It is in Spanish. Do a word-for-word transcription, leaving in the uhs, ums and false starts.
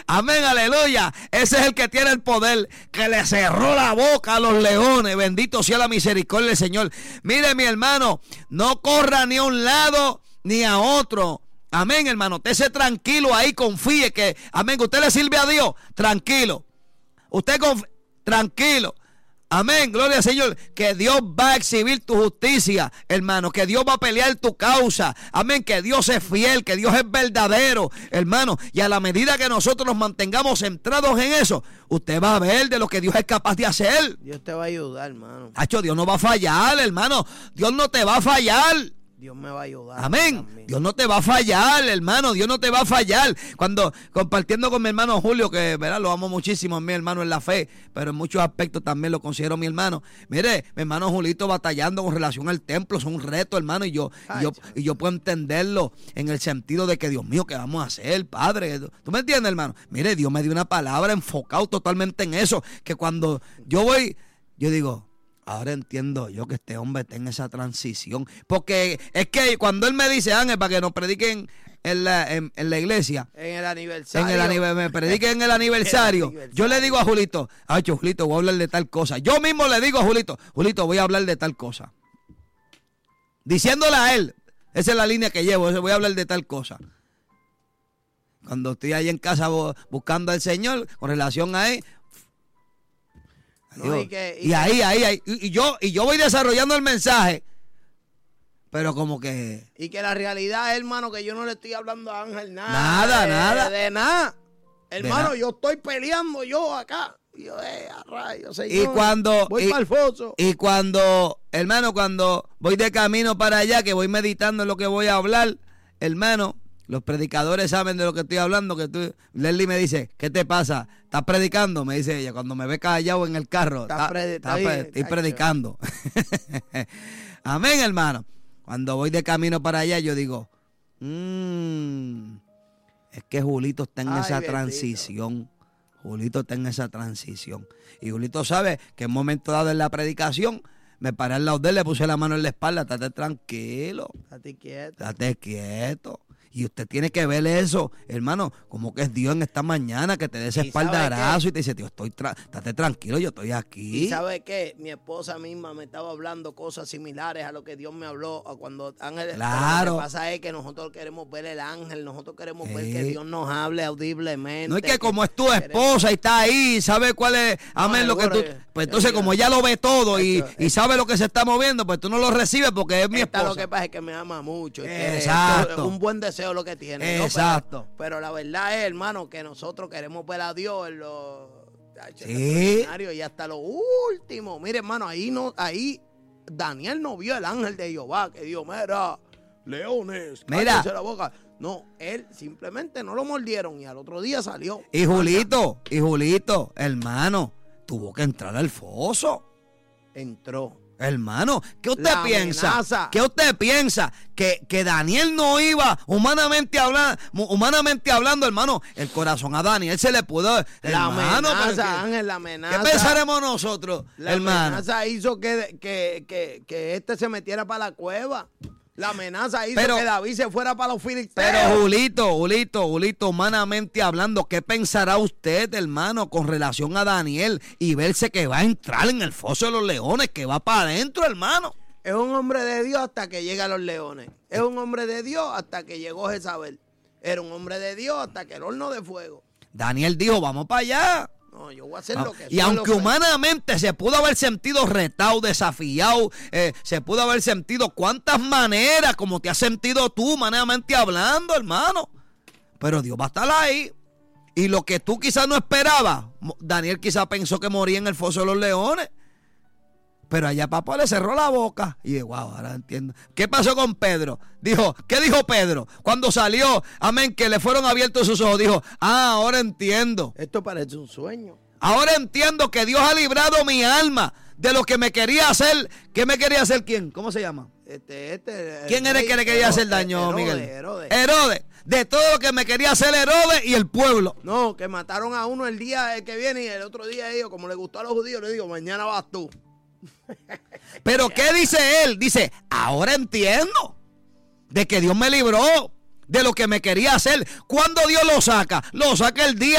Amén, aleluya. Ese es el que tiene el poder, que le cerró la boca a los leones. Bendito sea la misericordia del Señor. Mire, mi hermano, no corra ni a un lado ni a otro. Amén, hermano. Usted se tranquilo ahí, confíe que, amén, que usted le sirve a Dios. Tranquilo. Usted confíe, tranquilo. Amén, gloria al Señor, que Dios va a exhibir tu justicia, hermano, que Dios va a pelear tu causa, amén, que Dios es fiel, que Dios es verdadero, hermano, y a la medida que nosotros nos mantengamos centrados en eso, usted va a ver de lo que Dios es capaz de hacer. Dios te va a ayudar, hermano. Hacho, Dios no va a fallar, hermano, Dios no te va a fallar. Dios me va a ayudar. Amén. También. Dios no te va a fallar, hermano. Dios no te va a fallar. Cuando compartiendo con mi hermano Julio, que verdad lo amo muchísimo, mi hermano en la fe, pero en muchos aspectos también lo considero mi hermano. Mire, mi hermano Julito batallando con relación al templo, es un reto, hermano, y yo, y yo, y yo puedo entenderlo en el sentido de que, Dios mío, ¿qué vamos a hacer, Padre? ¿Tú me entiendes, hermano? Mire, Dios me dio una palabra enfocado totalmente en eso, que cuando yo voy, yo digo, ahora entiendo yo que este hombre tenga esa transición. Porque es que cuando él me dice, Ángel, para que nos prediquen en la, en, en la iglesia. En el aniversario. En el aniversario. Me prediquen en el aniversario. el aniversario. Yo le digo a Julito, ay, Julito, voy a hablar de tal cosa. Yo mismo le digo a Julito, Julito, voy a hablar de tal cosa. Diciéndole a él, esa es la línea que llevo, voy a hablar de tal cosa. Cuando estoy ahí en casa buscando al Señor, con relación a él, no, y, que, y, y ahí, ahí, ahí, y yo, y yo voy desarrollando el mensaje, pero como que... Y que la realidad, hermano, que yo no le estoy hablando a Ángel nada. Nada, de, nada. De nada. Hermano, nada. Yo estoy peleando yo acá. Y yo, eh, a rayos, señor, y cuando... voy y, para el foso. Y cuando, hermano, cuando voy de camino para allá, que voy meditando en lo que voy a hablar, hermano... Los predicadores saben de lo que estoy hablando, que tú, Leslie me dice, ¿qué te pasa? ¿Estás predicando? Me dice ella, cuando me ve callado en el carro, está, pre está, está, estoy predicando. Amén, hermano. Cuando voy de camino para allá, yo digo, mmm, es que Julito está en Ay, esa bendito. transición. Julito está en esa transición. Y Julito sabe que en un momento dado en la predicación, me paré al lado de él, le puse la mano en la espalda, estate tranquilo. Estate quieto. Estate quieto. Y usted tiene que ver eso, hermano, como que es Dios en esta mañana que te dé ese espaldarazo y te dice, tío, estoy tra estate tranquilo, yo estoy aquí. ¿Y sabe qué? Mi esposa misma me estaba hablando cosas similares a lo que Dios me habló a cuando Ángel. Claro. Lo que pasa es que nosotros queremos ver el ángel, nosotros queremos eh. ver que Dios nos hable audiblemente. No es que, que como es tu esposa queremos... y está ahí, sabe cuál es, amén, no, lo que tú... Pues entonces como ella lo ve todo y, y sabe lo que se está moviendo, pues tú no lo recibes porque es mi esposa. Lo que pasa es que me ama mucho. Exacto. Un buen deseo lo que tiene. Exacto. ¿no? Pero, pero la verdad es, hermano, que nosotros queremos ver a Dios en los sí. y hasta lo último. Mire, hermano, ahí no, ahí Daniel no vio el ángel de Jehová que dijo, mira, leones, mira la boca. No, él simplemente no lo mordieron y al otro día salió. Y Julito, y Julito, hermano, tuvo que entrar al foso. Entró. Hermano, ¿qué usted la piensa? Amenaza. ¿Qué usted piensa? Que, que Daniel no iba, humanamente hablando, humanamente hablando, hermano, el corazón a Daniel se le pudo, la hermano, amenaza, ¿qué, Ángel, la amenaza. ¿qué pensaremos nosotros, la hermano? La amenaza hizo que, que, que, que este se metiera para la cueva. La amenaza hizo pero, que David se fuera para los filisteos. Pero Julito, Julito, Julito, humanamente hablando, ¿qué pensará usted, hermano, con relación a Daniel y verse que va a entrar en el foso de los leones, que va para adentro, hermano? Es un hombre de Dios hasta que llega a los leones. Es un hombre de Dios hasta que llegó Jezabel. Era un hombre de Dios hasta que el horno de fuego. Daniel dijo, vamos para allá. No, yo voy a hacer ah, lo que y aunque humanamente se pudo haber sentido retado, desafiado, eh, se pudo haber sentido cuántas maneras como te has sentido tú, humanamente hablando, hermano. Pero Dios va a estar ahí. Y lo que tú quizás no esperabas, Daniel quizás pensó que moría en el foso de los leones. Pero allá papá le cerró la boca. Y dije, wow, ahora entiendo. ¿Qué pasó con Pedro? Dijo, ¿qué dijo Pedro? Cuando salió, amén, que le fueron abiertos sus ojos, dijo, ah, ahora entiendo. Esto parece un sueño. Ahora entiendo que Dios ha librado mi alma de lo que me quería hacer. ¿Qué me quería hacer quién? ¿Cómo se llama? Este, este. ¿Quién era el que le quería hacer daño, Herodes, Miguel? Herodes. Herodes. De todo lo que me quería hacer Herodes y el pueblo. No, que mataron a uno el día que viene y el otro día ellos, como le gustó a los judíos, le digo, mañana vas tú. Pero ¿qué dice él? Dice, ahora entiendo de que Dios me libró de lo que me quería hacer. ¿Cuándo Dios lo saca? Lo saca el día